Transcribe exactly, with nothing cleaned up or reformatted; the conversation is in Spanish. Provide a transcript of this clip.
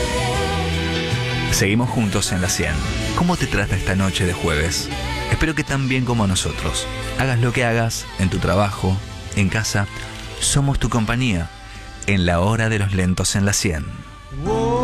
Seguimos juntos en la cien. ¿Cómo te trata esta noche de jueves? Espero que tan bien como nosotros. Hagas lo que hagas, en tu trabajo, en casa, somos tu compañía, en la hora de los lentos en la cien.